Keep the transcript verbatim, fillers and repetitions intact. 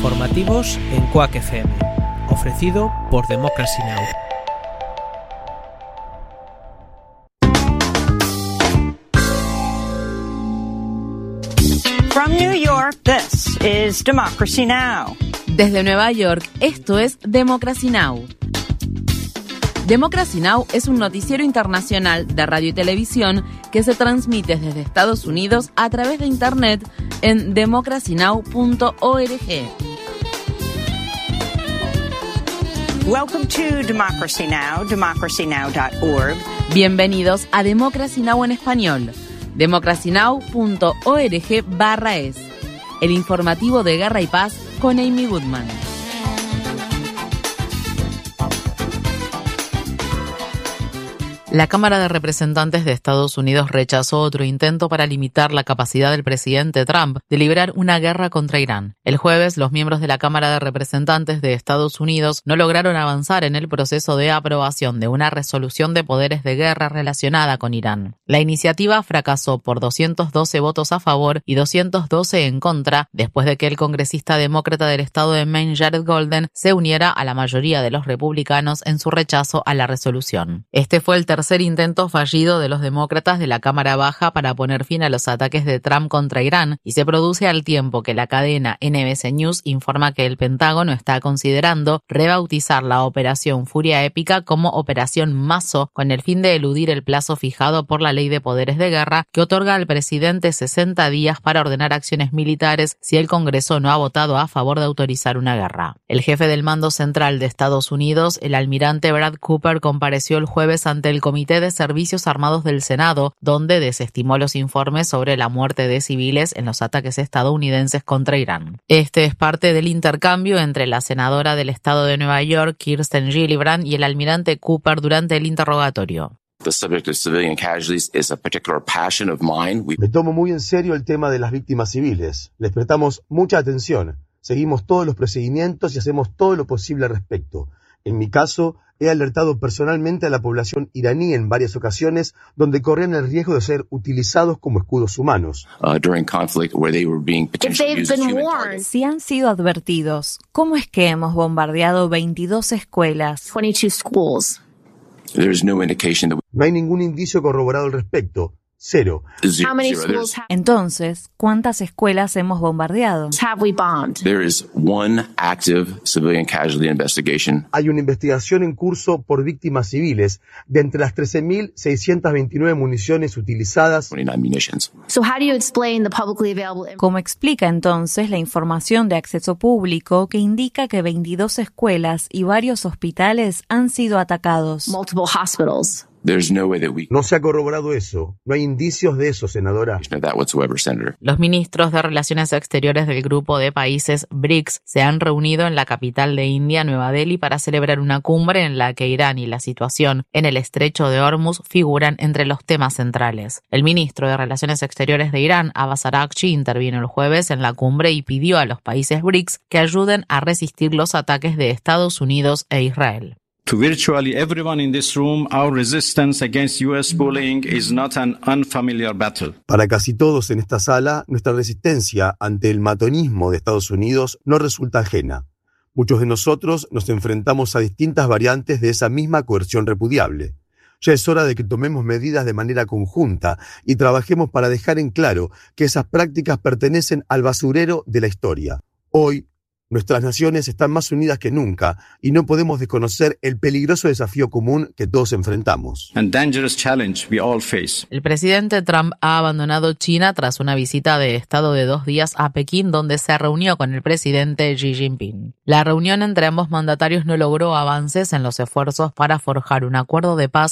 informativos en Quack F M, ofrecido por Democracy Now! From New York, this is Democracy Now! Desde Nueva York, esto es Democracy Now! Democracy Now! Es un noticiero internacional de radio y televisión que se transmite desde Estados Unidos a través de Internet en democracy now punto org. Welcome to Democracy Now!, democracy now dot org. Bienvenidos a Democracy Now! En español. democracy now punto org barra es. El informativo de Guerra y Paz con Amy Goodman. La Cámara de Representantes de Estados Unidos rechazó otro intento para limitar la capacidad del presidente Trump de librar una guerra contra Irán. El jueves, los miembros de la Cámara de Representantes de Estados Unidos no lograron avanzar en el proceso de aprobación de una resolución de poderes de guerra relacionada con Irán. La iniciativa fracasó por doscientos doce votos a favor y doscientos doce en contra, después de que el congresista demócrata del estado de Maine, Jared Golden, se uniera a la mayoría de los republicanos en su rechazo a la resolución. Este fue el tercer Tercer intento fallido de los demócratas de la Cámara Baja para poner fin a los ataques de Trump contra Irán y se produce al tiempo que la cadena N B C News informa que el Pentágono está considerando rebautizar la Operación Furia Épica como Operación Mazo con el fin de eludir el plazo fijado por la Ley de Poderes de Guerra que otorga al presidente sesenta días para ordenar acciones militares si el Congreso no ha votado a favor de autorizar una guerra. El jefe del Mando Central de Estados Unidos, el almirante Brad Cooper, compareció el jueves ante el Comité de Servicios Armados del Senado, donde desestimó los informes sobre la muerte de civiles en los ataques estadounidenses contra Irán. Este es parte del intercambio entre la senadora del estado de Nueva York, Kirsten Gillibrand, y el almirante Cooper durante el interrogatorio. Me tomo muy en serio el tema de las víctimas civiles. Les prestamos mucha atención. Seguimos todos los procedimientos y hacemos todo lo posible al respecto. En mi caso, he alertado personalmente a la población iraní en varias ocasiones donde corrían el riesgo de ser utilizados como escudos humanos. Uh, during conflict where they were being potentially used as human targets. Si han sido advertidos, ¿cómo es que hemos bombardeado veintidós escuelas? twenty-two schools. There's no indication that we... No hay ningún indicio corroborado al respecto. Cero. Zero, How many zero. schools have... Entonces, ¿cuántas escuelas hemos bombardeado? Have we bombed? There is one active civilian casualty investigation. Hay una investigación en curso por víctimas civiles de entre las trece mil seiscientas veintinueve municiones utilizadas. twenty-nine munitions. So how do you explain the publicly available... ¿Cómo explica entonces la información de acceso público que indica que veintidós escuelas y varios hospitales han sido atacados? Multiple hospitals. There's no way that we... No se ha corroborado eso. No hay indicios de eso, senadora. That whatsoever, Senator. Los ministros de Relaciones Exteriores del grupo de países B R I C S se han reunido en la capital de India, Nueva Delhi, para celebrar una cumbre en la que Irán y la situación en el estrecho de Hormuz figuran entre los temas centrales. El ministro de Relaciones Exteriores de Irán, Abbas Araghchi, intervino el jueves en la cumbre y pidió a los países B R I C S que ayuden a resistir los ataques de Estados Unidos e Israel. To virtually everyone in this room, our resistance against U S bullying is not an unfamiliar battle. Para casi todos en esta sala, nuestra resistencia ante el matonismo de Estados Unidos no resulta ajena. Muchos de nosotros nos enfrentamos a distintas variantes de esa misma coerción repudiable. Ya es hora de que tomemos medidas de manera conjunta y trabajemos para dejar en claro que esas prácticas pertenecen al basurero de la historia. Hoy, nuestras naciones están más unidas que nunca y no podemos desconocer el peligroso desafío común que todos enfrentamos. And dangerous challenge we all face. El presidente Trump ha abandonado China tras una visita de estado de dos días a Pekín, donde se reunió con el presidente Xi Jinping. La reunión entre ambos mandatarios no logró avances en los esfuerzos para forjar un acuerdo de paz